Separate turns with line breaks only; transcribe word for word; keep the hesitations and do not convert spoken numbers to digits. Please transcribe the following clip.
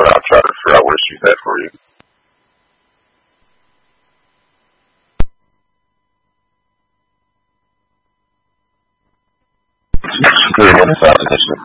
but I'll try to figure out where she's at for you. Good, I'm sorry.